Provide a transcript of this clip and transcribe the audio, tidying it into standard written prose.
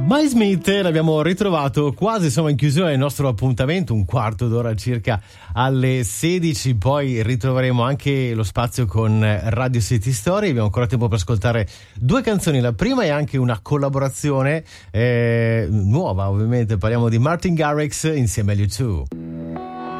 Mai Smith l'abbiamo ritrovato quasi, insomma, in chiusura del nostro appuntamento, un quarto d'ora circa alle 16, poi ritroveremo anche lo spazio con Radio City Story. Abbiamo ancora tempo per ascoltare due canzoni, la prima è anche una collaborazione nuova, ovviamente parliamo di Martin Garrix insieme agli U2.